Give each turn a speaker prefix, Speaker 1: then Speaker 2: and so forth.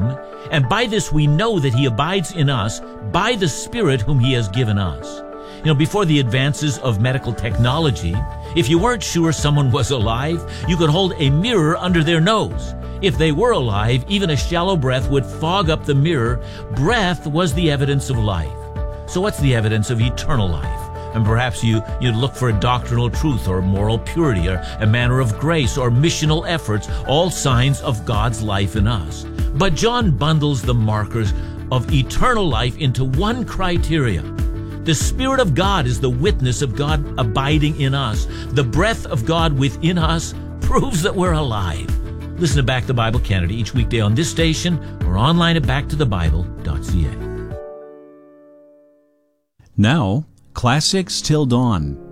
Speaker 1: and by this we know that he abides in us by the Spirit whom he has given us. Before the advances of medical technology, if you weren't sure someone was alive, you could hold a mirror under their nose. If they were alive, even a shallow breath would fog up the mirror. Breath was the evidence of life. So what's the evidence of eternal life? And perhaps you'd look for a doctrinal truth or moral purity or a manner of grace or missional efforts, all signs of God's life in us. But John bundles the markers of eternal life into one criteria. The Spirit of God is the witness of God abiding in us. The breath of God within us proves that we're alive. Listen to Back to the Bible Canada each weekday on this station or online at backtothebible.ca.
Speaker 2: Now, Classics Till Dawn.